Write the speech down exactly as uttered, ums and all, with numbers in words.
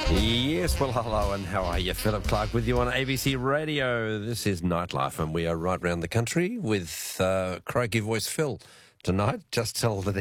Yes, well, hello, and how are you? Philip Clark with you on A B C Radio. This is Nightlife, and we are right round the country with uh, Croaky Voice Phil tonight. Just tell the